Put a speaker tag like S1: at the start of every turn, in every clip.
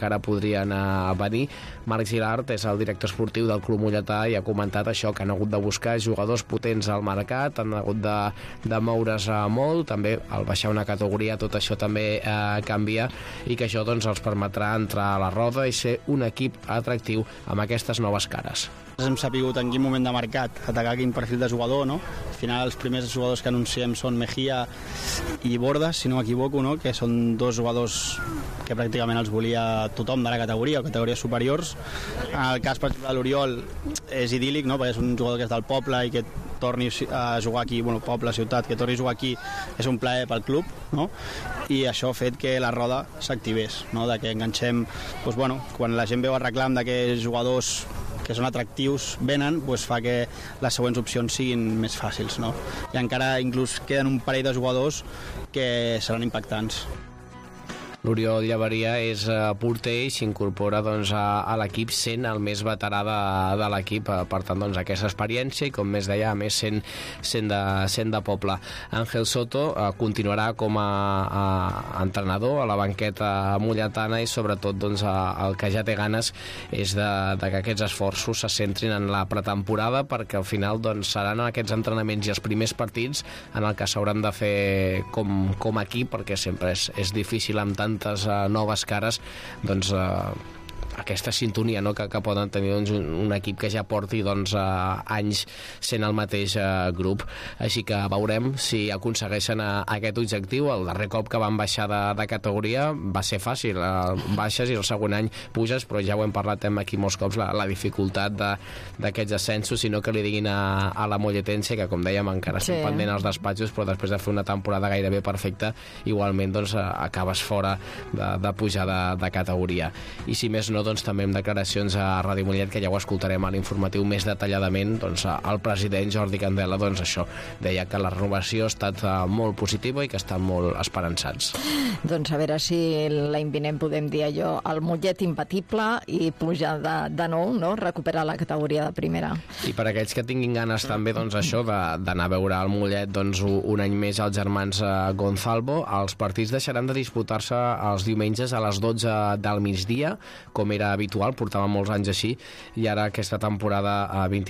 S1: que ara podrien venir. Marc Gilart és el director esportiu del Club Molletà i ha comentat això, que han hagut de buscar jugadors potents al mercat, han hagut de moure's molt, també al baixar una categoria tot això també canvia, i que això doncs els permetrà entrar a la roda i ser un equip atractiu amb aquestes noves cares.
S2: Hem sapigut en quin moment de mercat atacar quin perfil de jugador, no? Al final els primers jugadors que anunciem són Mejía i Bordas, si no m'equivoco, no? Que són dos jugadors que pràcticament els volia tothom de la categoria o categories superiors. En el cas, per exemple, de l'Oriol és idíl·lic, no? Perquè és un jugador que és del poble i que torni a jugar aquí, bueno, poble, ciutat, que torni a jugar aquí és un plaer pel club, no? I això ha fet que la roda s'activés, no? De que enganxem, doncs, bueno, quan la gent veu el reclam de que jugadors que són atractius venen, doncs fa que les següents opcions siguin més fàcils, no? I encara inclús queden un parell de jugadors que seran impactants.
S1: L'Oriol Llaveria és porter i s'incorpora doncs, a l'equip sent el més veterà de l'equip, per tant doncs, aquesta experiència i com més deia, a més sent de poble. Ángel Soto continuarà com a entrenador a la banqueta molletana i sobretot doncs, el que ja té ganes és de que aquests esforços se centrin en la pretemporada, perquè al final doncs, seran aquests entrenaments i els primers partits en el que s'hauran de fer com a equip, perquè sempre és difícil amb tantes noves cares doncs aquesta sintonia, no? que poden tenir doncs, un equip que ja porti doncs, anys sent el mateix grup. Així que veurem si aconsegueixen aquest objectiu. El darrer cop que van baixar de categoria va ser fàcil, baixes i el següent any puges, però ja ho hem parlat aquí molts cops, la dificultat d'aquests ascensos, sinó que li diguin a la molletense, que com dèiem encara estem pendent als despatxos, però després de fer una temporada gairebé perfecta igualment doncs, acabes fora de pujar de categoria. I si més no, doncs, també amb declaracions a Ràdio Mollet, que ja ho escoltarem a l'informatiu més detalladament, doncs, el president Jordi Candela doncs, això, deia que la renovació ha estat molt positiva i que estan molt esperançats.
S3: Doncs a veure si l'any vinent podem dir allò, el Mollet imbatible i pujar de nou, no? Recuperar la categoria de primera.
S1: I per aquells que tinguin ganes també doncs, això d'anar a veure el Mollet doncs, un any més als germans Gonzalvo, els partits deixaran de disputar-se els diumenges a les 12 del migdia, com era habitual, portava molts anys així, i ara aquesta temporada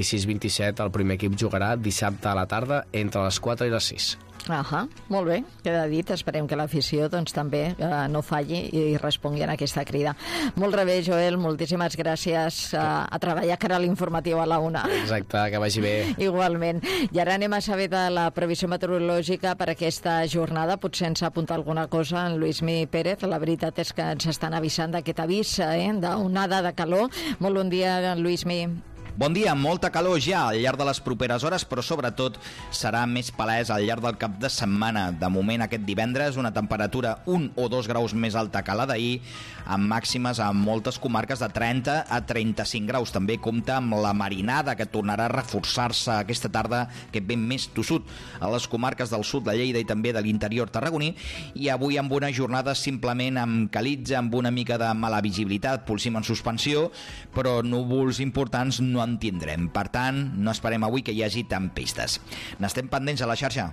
S1: 26-27 el primer equip jugarà dissabte a la tarda entre les 4 i les 6.
S3: Molt bé, queda dit. Esperem que l'afició doncs, també no falli i respongui a aquesta crida. Molt bé, Joel, moltíssimes gràcies a treballar cara a l'informatiu a la 1.
S1: Exacte, que vagi bé.
S3: Igualment. I ara anem a saber de la previsió meteorològica per aquesta jornada. Potser ens apunta alguna cosa en Lluïsmi Pérez. La veritat és que ens estan avisant d'aquest avís d'onada de calor. Molt bon dia, Lluïsmi.
S4: Bon dia, molta calor ja al llarg de les properes hores, però sobretot serà més palès al llarg del cap de setmana. De moment, aquest divendres, una temperatura 1 o 2 graus més alta que la d'ahir, amb màximes a moltes comarques de 30 a 35 graus. També compta amb la marinada, que tornarà a reforçar-se aquesta tarda, aquest vent més tossut a les comarques del sud de Lleida i també de l'interior tarragoní, i avui amb una jornada simplement amb calitja, amb una mica de mala visibilitat, polsim en suspensió, però núvols importants no en tindrem. Per tant, no esperem avui que hi hagi tempestes. N'estem pendents a la xarxa.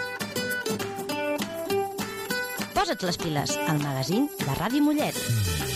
S5: Posa't les piles al magazín de Ràdio Mollet.